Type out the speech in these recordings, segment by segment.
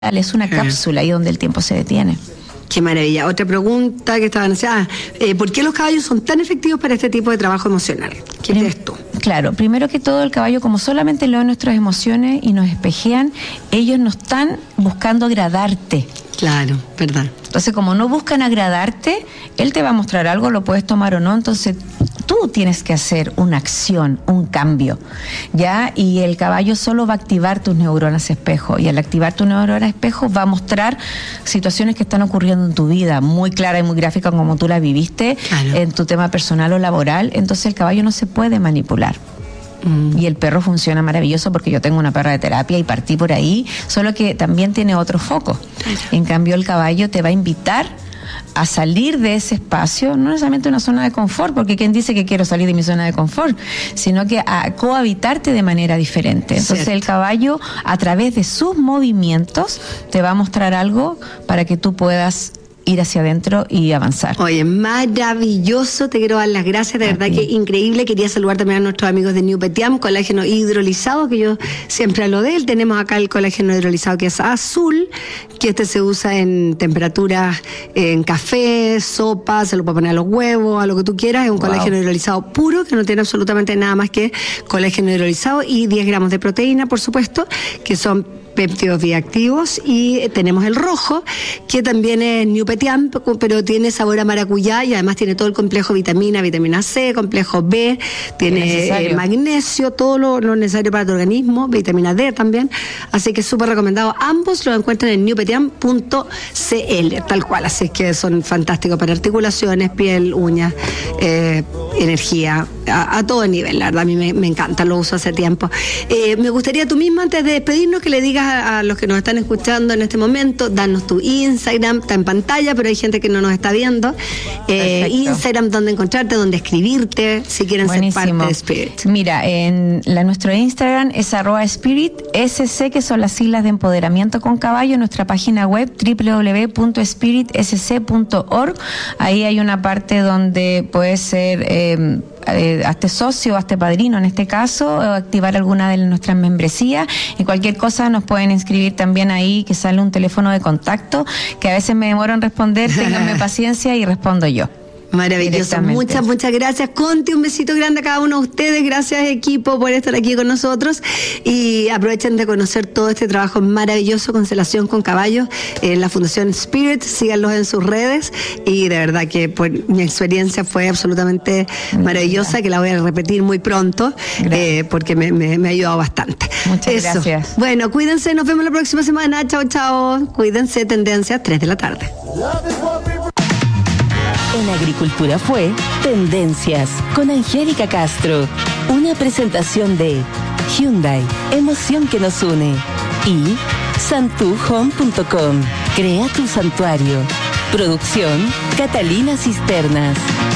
es una cápsula ahí donde el tiempo se detiene. Qué maravilla. Otra pregunta que estaban haciendo, ¿por qué los caballos son tan efectivos para este tipo de trabajo emocional? ¿Qué crees tú? Claro, primero que todo el caballo, como solamente lee nuestras emociones y nos espejean, ellos no están buscando agradarte. Claro, verdad. Entonces, como no buscan agradarte, él te va a mostrar algo, lo puedes tomar o no, entonces tú tienes que hacer una acción, un cambio, ¿ya? Y el caballo solo va a activar tus neuronas espejo, y al activar tus neuronas espejo va a mostrar situaciones que están ocurriendo en tu vida, muy clara y muy gráfica como tú la viviste, claro, en tu tema personal o laboral. Entonces el caballo no se puede manipular. Y el perro funciona maravilloso porque yo tengo una perra de terapia y partí por ahí, solo que también tiene otro foco. En cambio el caballo te va a invitar a salir de ese espacio, no necesariamente una zona de confort, porque ¿quién dice que quiero salir de mi zona de confort? Sino que a cohabitarte de manera diferente. Entonces el caballo, a través de sus movimientos, te va a mostrar algo para que tú puedas ir hacia adentro y avanzar. Oye, maravilloso, te quiero dar las gracias, de verdad que increíble. Quería saludar también a nuestros amigos de New Petiam, colágeno hidrolizado, que yo siempre hablo de él. Tenemos acá el colágeno hidrolizado que es azul, que este se usa en temperaturas, en café, sopa, se lo puede poner a los huevos, a lo que tú quieras. Es un colágeno hidrolizado puro, que no tiene absolutamente nada más que colágeno hidrolizado y 10 gramos de proteína, por supuesto, que son péptidos bioactivos. Y tenemos el rojo, que también es New Petiam, pero tiene sabor a maracuyá y además tiene todo el complejo vitamina C, complejo B, tiene magnesio, todo lo necesario para tu organismo, vitamina D también, así que es súper recomendado. Ambos los encuentran en newpetiam.cl, tal cual, así es que son fantásticos para articulaciones, piel, uñas, energía, a todo nivel. La verdad a mí me encanta, lo uso hace tiempo. Me gustaría tú misma, antes de despedirnos, que le digas a los que nos están escuchando en este momento, danos tu Instagram, está en pantalla, pero hay gente que no nos está viendo. Instagram, donde encontrarte, donde escribirte, si quieren ser parte de Spirit. Mira, nuestro Instagram es @SpiritSC, que son las siglas de empoderamiento con caballo. Nuestra página web www.spiritsc.org. Ahí hay una parte donde puedes ser hazte socio, hazte padrino en este caso, o activar alguna de nuestras membresías. Y cualquier cosa nos pueden inscribir también ahí, que sale un teléfono de contacto, que a veces me demoro en responder, ténganme paciencia y respondo yo. Maravilloso, muchas gracias, Conti, un besito grande a cada uno de ustedes, gracias equipo por estar aquí con nosotros, y aprovechen de conocer todo este trabajo maravilloso, constelación con caballos, en la Fundación Spirit, síganlos en sus redes, y de verdad que pues, mi experiencia fue absolutamente maravillosa, que la voy a repetir muy pronto, porque me ha ayudado bastante. Muchas gracias. Bueno, cuídense, nos vemos la próxima semana, chao, cuídense, Tendencias, 3 de la tarde. En Agricultura fue Tendencias con Angélica Castro. Una presentación de Hyundai, emoción que nos une. Y santuhome.com. Crea tu santuario. Producción Catalina Cisternas.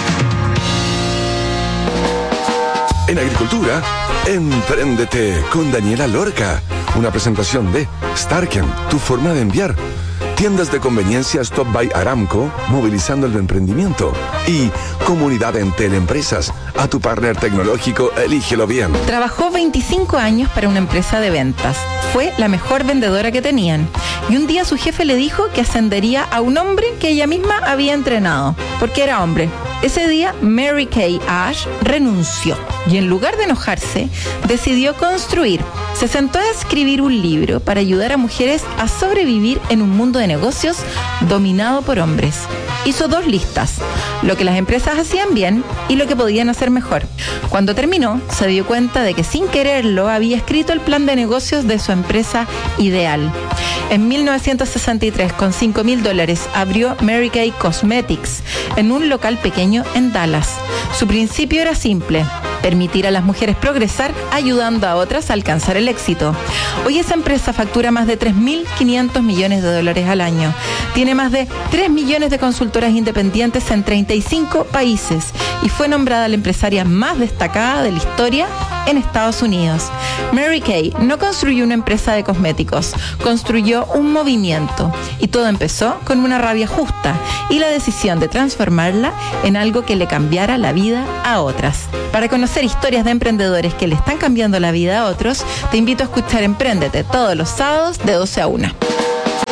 En Agricultura, Empréndete con Daniela Lorca. Una presentación de Starken, tu forma de enviar. Tiendas de conveniencia Stop by Aramco, movilizando el emprendimiento. Y Comunidad Entel Empresas, a tu partner tecnológico, elígelo bien. Trabajó 25 años para una empresa de ventas. Fue la mejor vendedora que tenían. Y un día su jefe le dijo que ascendería a un hombre que ella misma había entrenado, porque era hombre. Ese día, Mary Kay Ash renunció y en lugar de enojarse, decidió construir. Se sentó a escribir un libro para ayudar a mujeres a sobrevivir en un mundo de negocios dominado por hombres. Hizo 2 listas, lo que las empresas hacían bien y lo que podían hacer mejor. Cuando terminó, se dio cuenta de que sin quererlo había escrito el plan de negocios de su empresa ideal. En 1963, con $5,000, abrió Mary Kay Cosmetics en un local pequeño en Dallas. Su principio era simple: permitir a las mujeres progresar ayudando a otras a alcanzar el éxito. Hoy esa empresa factura más de $3.500 millones al año. Tiene más de 3 millones de consultoras independientes en 35 países y fue nombrada la empresaria más destacada de la historia en Estados Unidos. Mary Kay no construyó una empresa de cosméticos, construyó un movimiento, y todo empezó con una rabia justa y la decisión de transformarla en algo que le cambiara la vida a otras. Para conocer historias de emprendedores que le están cambiando la vida a otros, te invito a escuchar Empréndete todos los sábados de 12 a 1.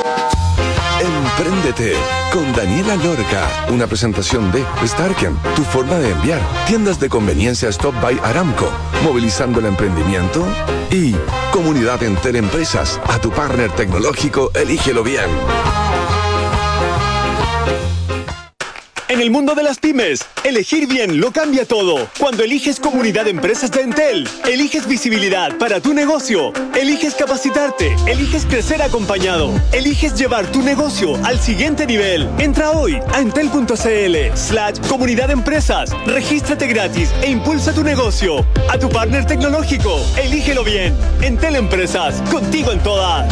Empréndete con Daniela Lorca. Una presentación de Starken, tu forma de enviar. Tiendas de conveniencia Stop by Aramco, movilizando el emprendimiento. Y Comunidad Entel Empresas, a tu partner tecnológico, elígelo bien. En el mundo de las pymes, elegir bien lo cambia todo. Cuando eliges Comunidad de Empresas de Entel, eliges visibilidad para tu negocio, eliges capacitarte, eliges crecer acompañado, eliges llevar tu negocio al siguiente nivel. Entra hoy a entel.cl/Comunidad de Empresas, regístrate gratis e impulsa tu negocio. A tu partner tecnológico, elígelo bien. Entel Empresas, contigo en todas.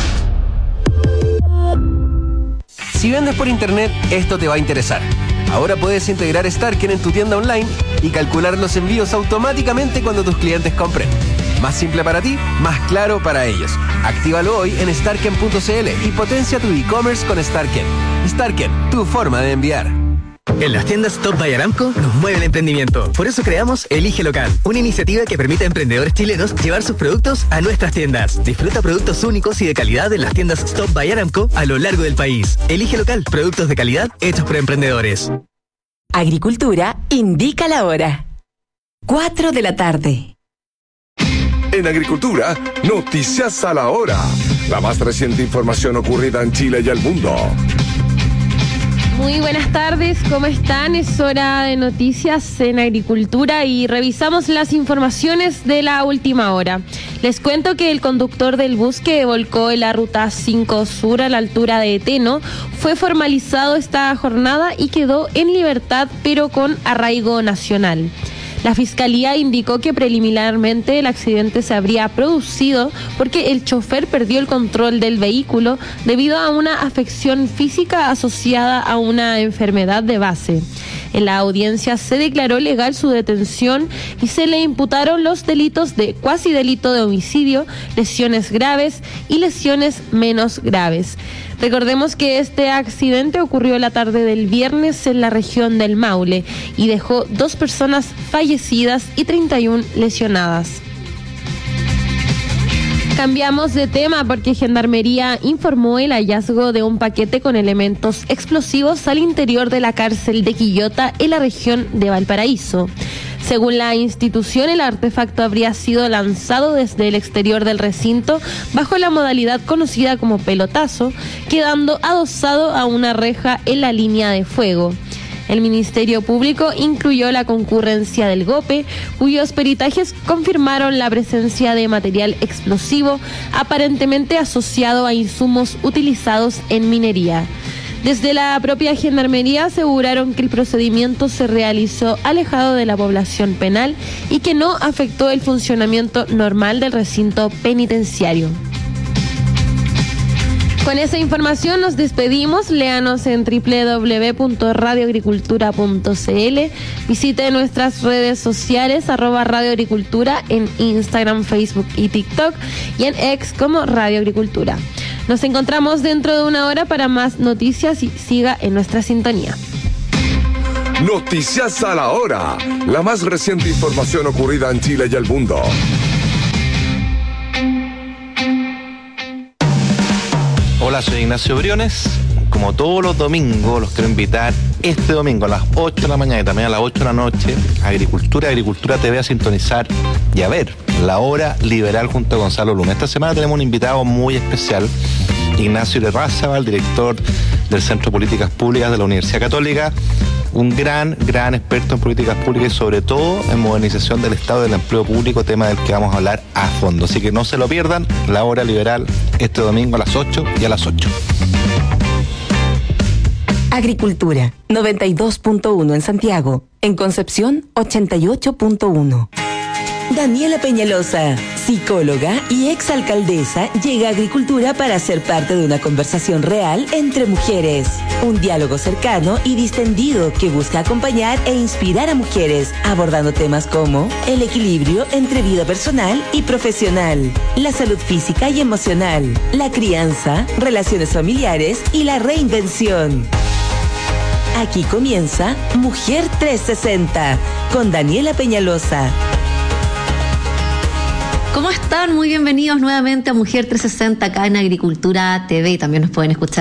Si vendes por internet, esto te va a interesar. Ahora puedes integrar Starken en tu tienda online y calcular los envíos automáticamente cuando tus clientes compren. Más simple para ti, más claro para ellos. Actívalo hoy en starken.cl y potencia tu e-commerce con Starken. Starken, tu forma de enviar. En las tiendas Stop by Aramco nos mueve el emprendimiento. Por eso creamos Elige Local, una iniciativa que permite a emprendedores chilenos llevar sus productos a nuestras tiendas. Disfruta productos únicos y de calidad en las tiendas Stop by Aramco a lo largo del país. Elige Local, productos de calidad hechos por emprendedores. Agricultura indica la hora. 4 de la tarde. En Agricultura, noticias a la hora. La más reciente información ocurrida en Chile y el mundo. Muy buenas tardes, ¿cómo están? Es hora de noticias en Agricultura y revisamos las informaciones de la última hora. Les cuento que el conductor del bus que volcó en la Ruta 5 Sur a la altura de Teno fue formalizado esta jornada y quedó en libertad, pero con arraigo nacional. La Fiscalía indicó que preliminarmente el accidente se habría producido porque el chofer perdió el control del vehículo debido a una afección física asociada a una enfermedad de base. En la audiencia se declaró legal su detención y se le imputaron los delitos de cuasi delito de homicidio, lesiones graves y lesiones menos graves. Recordemos que este accidente ocurrió la tarde del viernes en la región del Maule y dejó 2 personas fallecidas y 31 lesionadas. Cambiamos de tema porque Gendarmería informó el hallazgo de un paquete con elementos explosivos al interior de la cárcel de Quillota en la región de Valparaíso. Según la institución, el artefacto habría sido lanzado desde el exterior del recinto bajo la modalidad conocida como pelotazo, quedando adosado a una reja en la línea de fuego. El Ministerio Público incluyó la concurrencia del GOPE, cuyos peritajes confirmaron la presencia de material explosivo aparentemente asociado a insumos utilizados en minería. Desde la propia Gendarmería aseguraron que el procedimiento se realizó alejado de la población penal y que no afectó el funcionamiento normal del recinto penitenciario. Con esa información nos despedimos. Léanos en www.radioagricultura.cl. Visite nuestras redes sociales @radioagricultura en Instagram, Facebook y TikTok, y en X como Radio Agricultura. Nos encontramos dentro de una hora para más noticias y siga en nuestra sintonía. Noticias a la hora. La más reciente información ocurrida en Chile y el mundo. Hola, soy Ignacio Briones. Como todos los domingos, los quiero invitar este domingo a las 8 de la mañana y también a las 8 de la noche a Agricultura TV a sintonizar y a ver La Hora Liberal junto a Gonzalo Luna. Esta semana tenemos un invitado muy especial, Ignacio Larrázaval, director del Centro de Políticas Públicas de la Universidad Católica, un gran experto en políticas públicas y sobre todo en modernización del Estado del empleo público, tema del que vamos a hablar a fondo. Así que no se lo pierdan, La Hora Liberal este domingo a las 8 y a las 8. Agricultura, 92.1 en Santiago. En Concepción, 88.1. Daniela Peñalosa, psicóloga y exalcaldesa, llega a Agricultura para ser parte de una conversación real entre mujeres. Un diálogo cercano y distendido que busca acompañar e inspirar a mujeres, abordando temas como el equilibrio entre vida personal y profesional, la salud física y emocional, la crianza, relaciones familiares y la reinvención. Aquí comienza Mujer 360 con Daniela Peñalosa. ¿Cómo están? Muy bienvenidos nuevamente a Mujer 360 acá en Agricultura TV. También nos pueden escuchar